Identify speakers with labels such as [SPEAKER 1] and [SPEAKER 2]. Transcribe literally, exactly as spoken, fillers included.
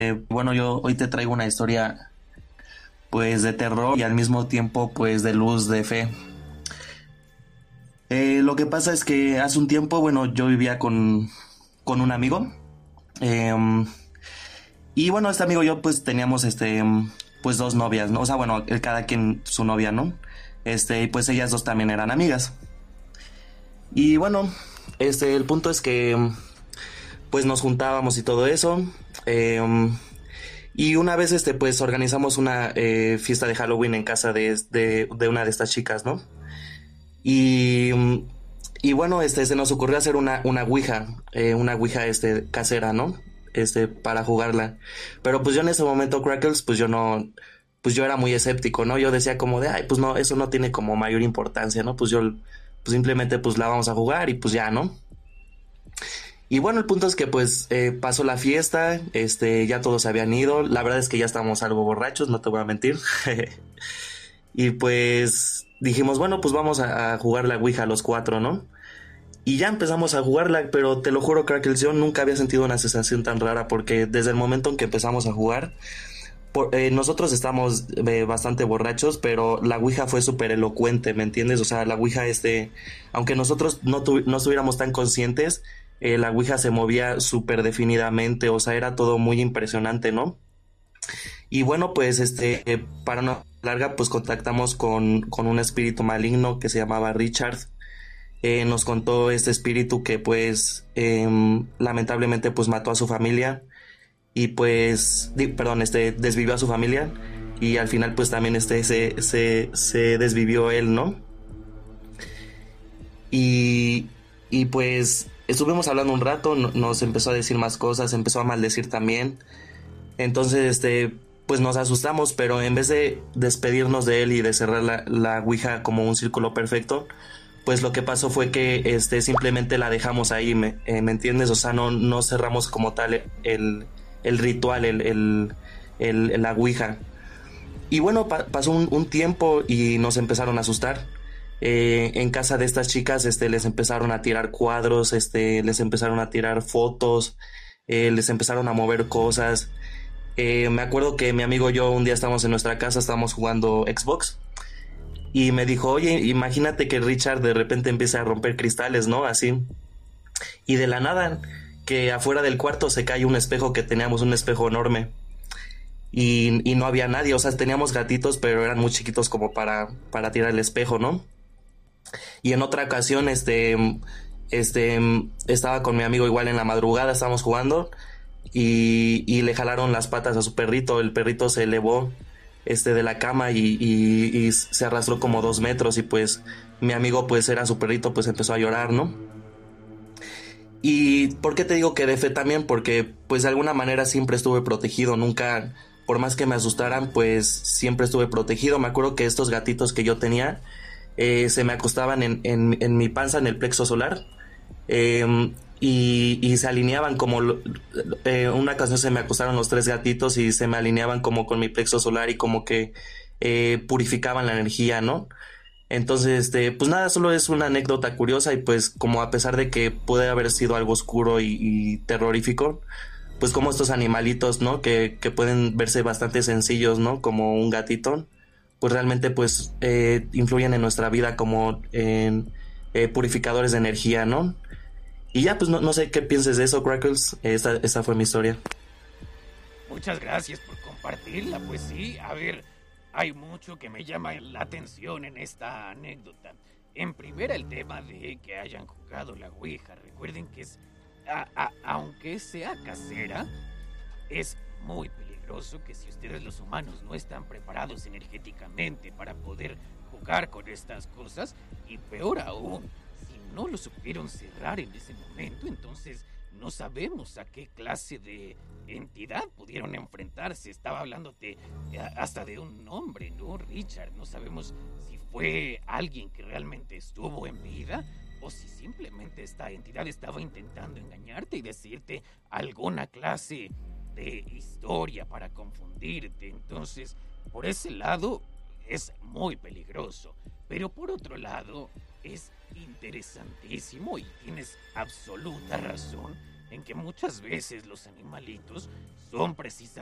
[SPEAKER 1] Eh, bueno, yo hoy te traigo una historia pues de terror y al mismo tiempo pues de luz, de fe. Eh, lo que pasa es que hace un tiempo, bueno, yo vivía con, con un amigo. eh, y bueno, este amigo y yo pues teníamos este pues dos novias, ¿no? O sea, bueno, el- cada quien su novia, ¿no? Este, y pues ellas dos también eran amigas. Y bueno, este, el punto es que pues nos juntábamos y todo eso. eh, Y una vez, este, pues organizamos una eh, fiesta de Halloween en casa de, de, de una de estas chicas, ¿no? Y, mm, y bueno, este, se nos ocurrió hacer una, una ouija, eh, una ouija, este, casera, ¿no? Este, para jugarla. Pero pues yo en ese momento, Crackles, pues yo no, pues yo era muy escéptico, ¿no? Yo decía como de, ay, pues no, eso no tiene como mayor importancia, ¿no? Pues yo, pues simplemente, pues la vamos a jugar y pues ya, ¿no? Y bueno, el punto es que pues eh, pasó la fiesta, este, ya todos se habían ido, la verdad es que ya estábamos algo borrachos, no te voy a mentir. Y pues dijimos, bueno, pues vamos a, a jugar la Ouija los cuatro, ¿no? Y ya empezamos a jugarla, pero te lo juro, Crackles, yo nunca había sentido una sensación tan rara porque desde el momento en que empezamos a jugar, por- eh, nosotros estamos eh, bastante borrachos, pero la Ouija fue súper elocuente, ¿me entiendes? O sea, la Ouija, este, aunque nosotros no, tu- no estuviéramos tan conscientes, eh, la Ouija se movía súper definidamente, o sea, era todo muy impresionante, ¿no? Y bueno, pues, este, eh, para no larga, pues contactamos con, con un espíritu maligno que se llamaba Richard. Eh, nos contó este espíritu que, pues, em, lamentablemente, pues mató a su familia y pues, di- perdón, este, desvivió a su familia y al final pues también este se, se, se desvivió él, ¿no? Y, y pues estuvimos hablando un rato, no- nos empezó a decir más cosas, empezó a maldecir también, entonces este, pues nos asustamos, pero en vez de despedirnos de él y de cerrar la, la ouija como un círculo perfecto, pues lo que pasó fue que este simplemente la dejamos ahí, ¿me, eh, ¿me entiendes? O sea, no, no cerramos como tal el, el ritual, el, el, el, la ouija. Y bueno, pa- pasó un, un tiempo y nos empezaron a asustar. Eh, en casa de estas chicas, este, les empezaron a tirar cuadros, este, les empezaron a tirar fotos, eh, les empezaron a mover cosas. Eh, me acuerdo que mi amigo y yo un día estábamos en nuestra casa, estábamos jugando Xbox y me dijo, oye, imagínate que Richard de repente empieza a romper cristales, ¿no? Así. Y de la nada, que afuera del cuarto se cae un espejo, que teníamos un espejo enorme. Y, y no había nadie, o sea, teníamos gatitos, pero eran muy chiquitos como para, para tirar el espejo, ¿no? Y en otra ocasión, este, este, estaba con mi amigo igual en la madrugada, estábamos jugando y, y le jalaron las patas a su perrito, el perrito se elevó este de la cama y, y, y se arrastró como dos metros y pues mi amigo pues era su perrito, pues empezó a llorar, ¿no? ¿Y por qué te digo que de fe también? Porque pues de alguna manera siempre estuve protegido, nunca, por más que me asustaran, pues siempre estuve protegido. Me acuerdo que estos gatitos que yo tenía eh, se me acostaban en, en, en mi panza, en el plexo solar, eh, y, y se alineaban como, lo- eh, una ocasión se me acostaron los tres gatitos y se me alineaban como con mi plexo solar y como que eh, purificaban la energía, ¿no? Entonces, este, pues nada, solo es una anécdota curiosa y pues como a pesar de que puede haber sido algo oscuro y, y terrorífico, pues como estos animalitos, ¿no? Que, que pueden verse bastante sencillos, ¿no? Como un gatito, pues realmente pues eh, influyen en nuestra vida como en eh, purificadores de energía, ¿no? Y ya, pues no, no sé qué pienses de eso, Crackles. Esta, esta fue mi historia.
[SPEAKER 2] Muchas gracias por compartirla, pues sí, a ver, hay mucho que me llama la atención en esta anécdota. En primera, el tema de que hayan jugado la Ouija. Recuerden que es, a- a- aunque sea casera, es muy peligroso que si ustedes los humanos no están preparados energéticamente para poder jugar con estas cosas, y peor aún, si no lo supieron cerrar en ese momento, entonces no sabemos a qué clase de entidad pudieron enfrentarse. Estaba hablándote eh, hasta de un nombre, ¿no? Richard. No sabemos si fue alguien que realmente estuvo en vida o si simplemente esta entidad estaba intentando engañarte y decirte alguna clase de historia para confundirte. Entonces, por ese lado, es muy peligroso. Pero por otro lado, es interesantísimo y tienes absoluta razón en que muchas veces los animalitos son precisamente